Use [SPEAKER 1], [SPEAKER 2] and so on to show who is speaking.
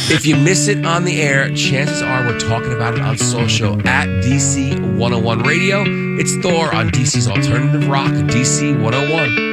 [SPEAKER 1] If you miss it on the air, chances are we're talking about it on social at DC 101 Radio. It's Thor on DC's Alternative Rock, DC 101.